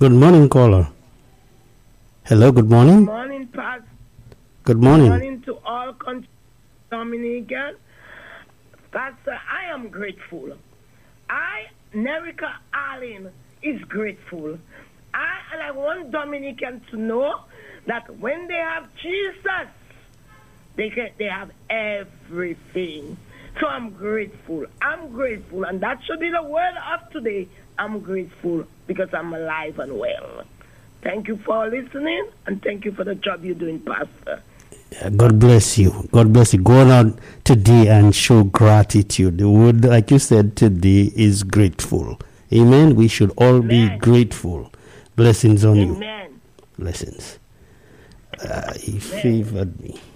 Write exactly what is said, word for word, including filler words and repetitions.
Good morning, caller. Hello, good morning. Good morning, Pastor. Good morning. Good morning to all country Dominican. Pastor, I am grateful. I, Nerica Allen, is grateful. I and I want Dominicans to know that when they have Jesus, they can, they have everything. So I'm grateful. I'm grateful, and that should be the word of today. I'm grateful because I'm alive and well. Thank you for listening, and thank you for the job you're doing, Pastor. God bless you. God bless you. Go on today and show gratitude. The word, like you said today, is grateful. Amen. We should all Amen. be grateful. Blessings on Amen. you. Blessings. Uh, he Amen. favored me.